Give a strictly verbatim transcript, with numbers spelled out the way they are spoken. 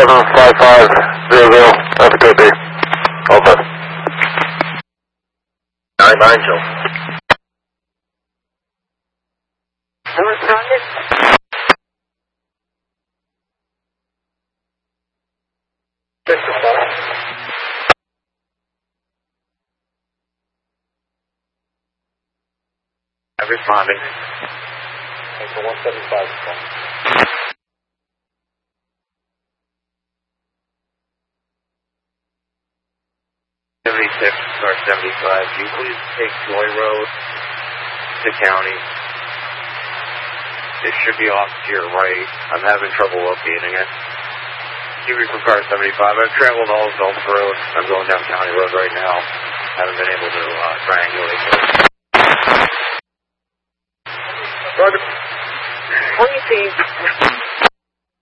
seven five five zero zero. That's a good day. Over. nine nine, Joe. Who responded? I'm responding. Okay, one seventy-five. seventy-six, or seventy-five. Can you please take Joy Road to county? It should be off to your right. I'm having trouble locating it. Cubic for car seventy-five. I've traveled all of Gulf Road. I'm going down County Road right now. Haven't been able to uh, triangulate it. What do you see?